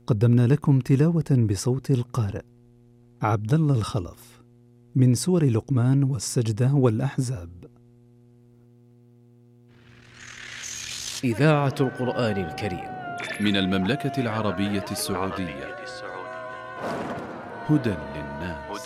قدمنا لكم تلاوة بصوت القارئ عبد الله الخلف من سور لقمان والسجدة والأحزاب. إذاعة القرآن الكريم من المملكة العربية السعودية، هدى للناس.